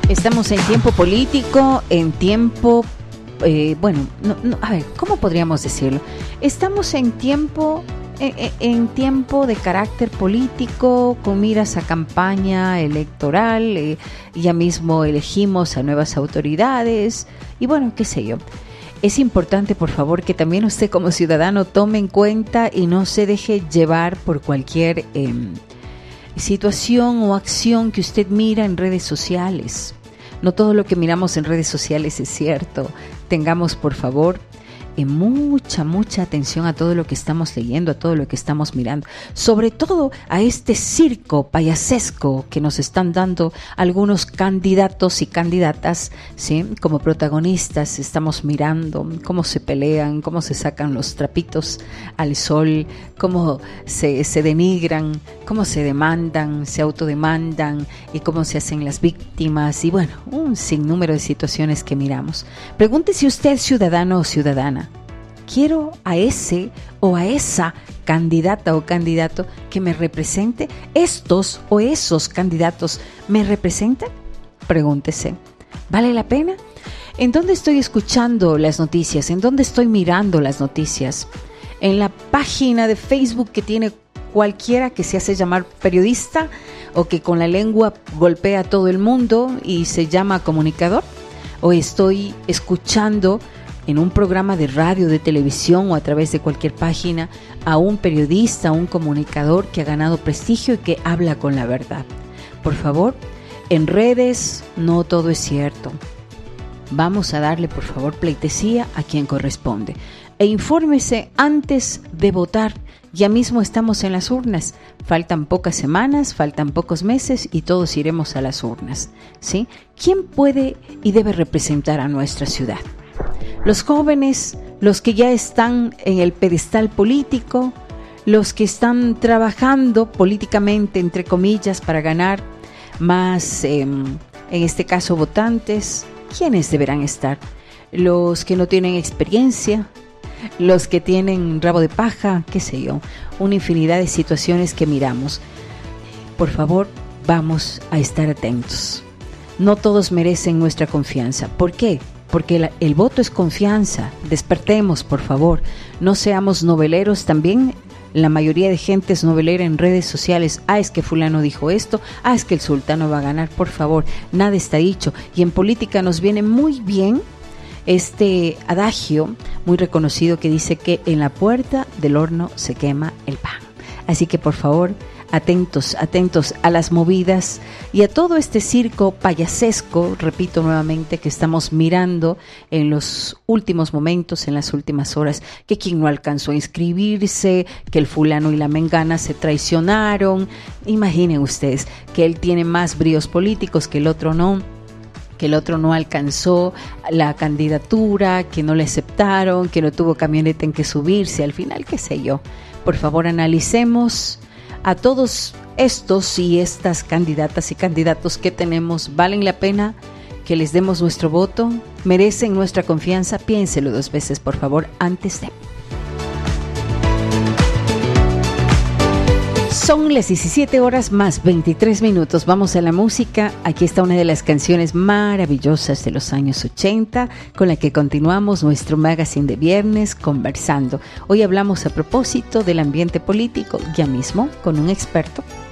Estamos en tiempo político, en tiempo, a ver, ¿cómo podríamos decirlo? Estamos en tiempo de carácter político, con miras a campaña electoral, ya mismo elegimos a nuevas autoridades y bueno, qué sé yo. Es importante, por favor, que también usted como ciudadano tome en cuenta y no se deje llevar por cualquier situación o acción que usted mira en redes sociales. No todo lo que miramos en redes sociales es cierto. Tengamos, por favor, mucha atención a todo lo que estamos leyendo, a todo lo que estamos mirando, sobre todo a este circo payasesco que nos están dando algunos candidatos y candidatas, ¿sí? Como protagonistas. Estamos mirando cómo se pelean, cómo se sacan los trapitos al sol, cómo se denigran, cómo se demandan, se autodemandan y cómo se hacen las víctimas y bueno, un sinnúmero de situaciones que miramos. Pregúntese usted, ciudadano o ciudadana, ¿quiero a ese o a esa candidata o candidato que me represente? ¿Estos o esos candidatos me representan? Pregúntese, ¿vale la pena? ¿En dónde estoy escuchando las noticias? ¿En dónde estoy mirando las noticias? ¿En la página de Facebook que tiene cualquiera que se hace llamar periodista o que con la lengua golpea a todo el mundo y se llama comunicador? ¿O estoy escuchando en un programa de radio, de televisión o a través de cualquier página a un periodista, a un comunicador que ha ganado prestigio y que habla con la verdad? Por favor, en redes no todo es cierto. Vamos a darle, por favor, pleitesía a quien corresponde. E infórmese antes de votar. Ya mismo estamos en las urnas. Faltan pocas semanas, faltan pocos meses y todos iremos a las urnas, ¿sí? ¿Quién puede y debe representar a nuestra ciudad? Los jóvenes, los que ya están en el pedestal político, los que están trabajando políticamente, entre comillas, para ganar más, en este caso, votantes. ¿Quiénes deberán estar? Los que no tienen experiencia, los que tienen rabo de paja, qué sé yo, una infinidad de situaciones que miramos. Por favor, vamos a estar atentos. No todos merecen nuestra confianza. ¿Por qué? Porque el voto es confianza. Despertemos, por favor. No seamos noveleros también. La mayoría de gente es novelera en redes sociales. Es que fulano dijo esto. Es que el sultano va a ganar. Por favor, nada está dicho. Y en política nos viene muy bien este adagio muy reconocido que dice que en la puerta del horno se quema el pan. Así que, por favor, atentos a las movidas y a todo este circo payasesco, repito nuevamente, que estamos mirando en los últimos momentos, en las últimas horas, que quien no alcanzó a inscribirse, que el fulano y la mengana se traicionaron. Imaginen ustedes que él tiene más bríos políticos, que el otro no alcanzó la candidatura, que no le aceptaron, que no tuvo camioneta en que subirse, al final, qué sé yo. Por favor, analicemos a todos estos y estas candidatas y candidatos que tenemos. ¿Valen la pena que les demos nuestro voto? ¿Merecen nuestra confianza? Piénselo 2 veces, por favor, antes de... Son las 17 horas más 23 minutos. Vamos a la música. Aquí está una de las canciones maravillosas de los años 80 con la que continuamos nuestro magazine de viernes conversando. Hoy hablamos a propósito del ambiente político, ya mismo con un experto